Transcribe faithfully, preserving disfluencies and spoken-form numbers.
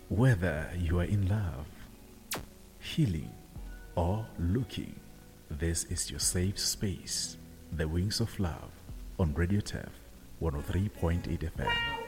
Whether you are in love, healing, or looking, this is your safe space. The Wings of Love on Radio T E F one oh three point eight F M.